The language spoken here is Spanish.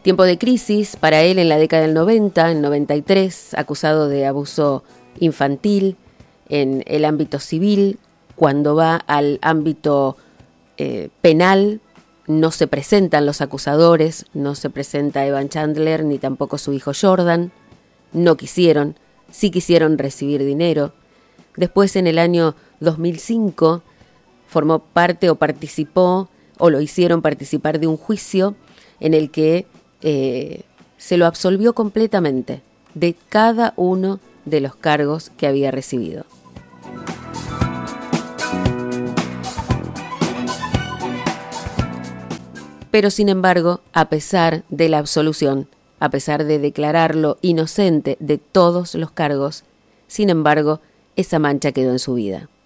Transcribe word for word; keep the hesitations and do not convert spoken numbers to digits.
Tiempo de crisis para él en la década del noventa, en noventa y tres, acusado de abuso infantil en el ámbito civil. Cuando va al ámbito eh, penal, no se presentan los acusadores, no se presenta Evan Chandler ni tampoco su hijo Jordan. No quisieron, sí quisieron recibir dinero. Después, en el año dos mil cinco, formó parte o participó o lo hicieron participar de un juicio en el que eh, se lo absolvió completamente de cada uno de los cargos que había recibido. Pero sin embargo, a pesar de la absolución, a pesar de declararlo inocente de todos los cargos, sin embargo, esa mancha quedó en su vida.